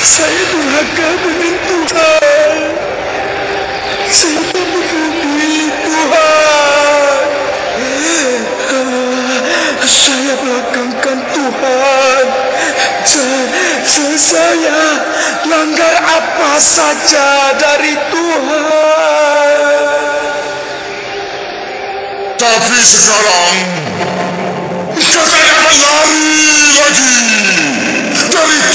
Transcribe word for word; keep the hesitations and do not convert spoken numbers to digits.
Saya durhaka dengan Tuhan. Saya tak berdiri Tuhan. Ah, saya belakangkan Tuhan. Saya, saya langgar apa saja dari Tuhan. Tapi sekarang saya akan lari lagi dari